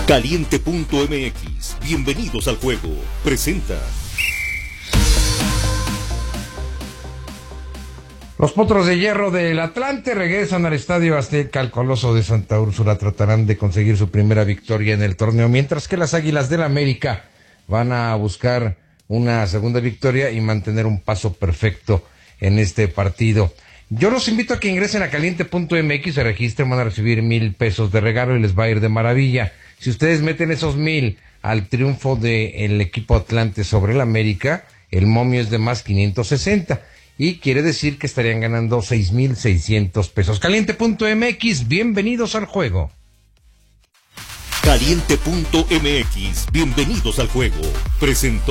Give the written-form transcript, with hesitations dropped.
Caliente.mx, bienvenidos al juego, presenta. Los Potros de Hierro del Atlante regresan al Estadio Azteca. El Coloso de Santa Úrsula tratarán de conseguir su primera victoria en el torneo, mientras que las Águilas del América van a buscar una segunda victoria y mantener un paso perfecto en este partido. Yo los invito a que ingresen a caliente.mx, se registren, van a recibir 1,000 pesos de regalo y les va a ir de maravilla. Si ustedes meten esos 1,000 al triunfo del equipo Atlante sobre el América, el momio es de más 560. Y quiere decir que estarían ganando 6,600 pesos. Caliente.mx, bienvenidos al juego. Caliente.mx, bienvenidos al juego, presentó.